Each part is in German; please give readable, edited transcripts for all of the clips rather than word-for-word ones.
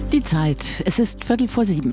Die Zeit, es ist 6:15.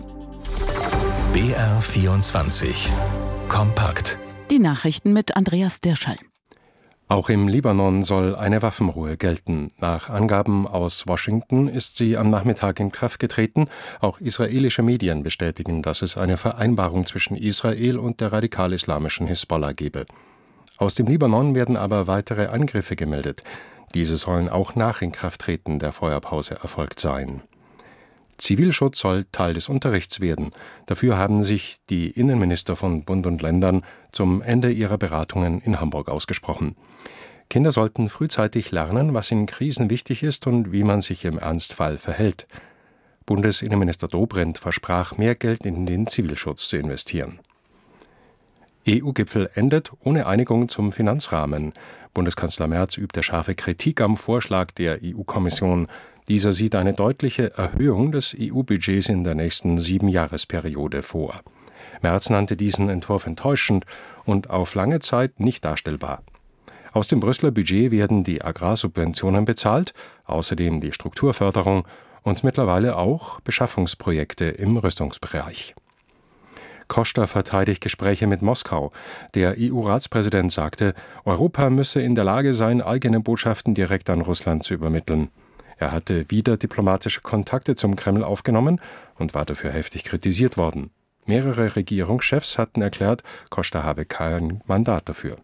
BR24 kompakt. Die Nachrichten mit Andreas Dirschall. Auch im Libanon soll eine Waffenruhe gelten. Nach Angaben aus Washington ist sie am Nachmittag in Kraft getreten. Auch israelische Medien bestätigen, dass es eine Vereinbarung zwischen Israel und der radikal-islamischen Hisbollah gebe. Aus dem Libanon werden aber weitere Angriffe gemeldet. Diese sollen auch nach Inkrafttreten der Feuerpause erfolgt sein. Zivilschutz soll Teil des Unterrichts werden. Dafür haben sich die Innenminister von Bund und Ländern zum Ende ihrer Beratungen in Hamburg ausgesprochen. Kinder sollten frühzeitig lernen, was in Krisen wichtig ist und wie man sich im Ernstfall verhält. Bundesinnenminister Dobrindt versprach, mehr Geld in den Zivilschutz zu investieren. EU-Gipfel endet ohne Einigung zum Finanzrahmen. Bundeskanzler Merz übte scharfe Kritik am Vorschlag der EU-Kommission. Dieser sieht eine deutliche Erhöhung des EU-Budgets in der nächsten 7-Jahresperiode vor. Merz nannte diesen Entwurf enttäuschend und auf lange Zeit nicht darstellbar. Aus dem Brüsseler Budget werden die Agrarsubventionen bezahlt, außerdem die Strukturförderung und mittlerweile auch Beschaffungsprojekte im Rüstungsbereich. Costa verteidigt Gespräche mit Moskau. Der EU-Ratspräsident sagte, Europa müsse in der Lage sein, eigene Botschaften direkt an Russland zu übermitteln. Er hatte wieder diplomatische Kontakte zum Kreml aufgenommen und war dafür heftig kritisiert worden. Mehrere Regierungschefs hatten erklärt, Costa habe kein Mandat dafür.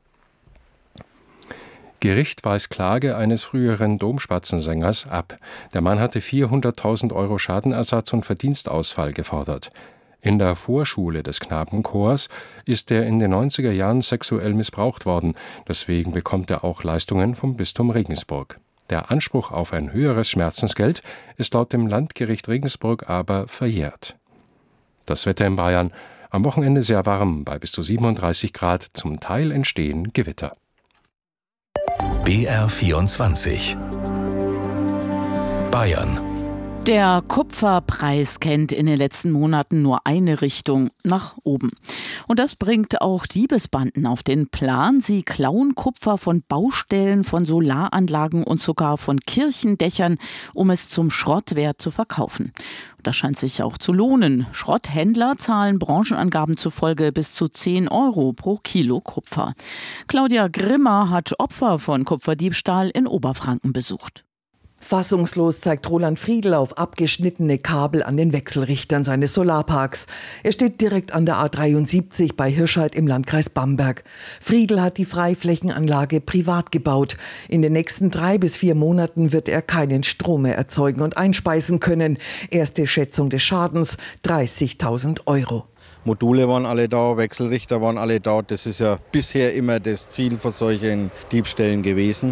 Gericht weist Klage eines früheren Domspatzensängers ab. Der Mann hatte 400.000 Euro Schadenersatz und Verdienstausfall gefordert. In der Vorschule des Knabenchors ist er in den 90er Jahren sexuell missbraucht worden. Deswegen bekommt er auch Leistungen vom Bistum Regensburg. Der Anspruch auf ein höheres Schmerzensgeld ist laut dem Landgericht Regensburg aber verjährt. Das Wetter in Bayern: am Wochenende sehr warm, bei bis zu 37 Grad, zum Teil entstehen Gewitter. BR24 Bayern. Der Kupferpreis kennt in den letzten Monaten nur eine Richtung, nach oben. Und das bringt auch Diebesbanden auf den Plan. Sie klauen Kupfer von Baustellen, von Solaranlagen und sogar von Kirchendächern, um es zum Schrottwert zu verkaufen. Das scheint sich auch zu lohnen. Schrotthändler zahlen Branchenangaben zufolge bis zu 10 Euro pro Kilo Kupfer. Claudia Grimmer hat Opfer von Kupferdiebstahl in Oberfranken besucht. Fassungslos zeigt Roland Friedl auf abgeschnittene Kabel an den Wechselrichtern seines Solarparks. Er steht direkt an der A73 bei Hirscheid im Landkreis Bamberg. Friedl hat die Freiflächenanlage privat gebaut. In den nächsten 3 bis 4 Monaten wird er keinen Strom mehr erzeugen und einspeisen können. Erste Schätzung des Schadens: 30.000 Euro. Module waren alle da, Wechselrichter waren alle da. Das ist ja bisher immer das Ziel von solchen Diebstählen gewesen.